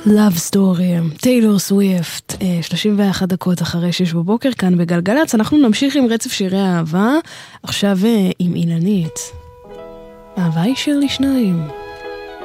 Love Story, טיילור סוויפט, 31 דקות אחרי 6 בבוקר, כאן בגלגלץ. אנחנו נמשיך עם רצף שירי האהבה, עכשיו עם אילנית. אהבה היא שיר לשניים.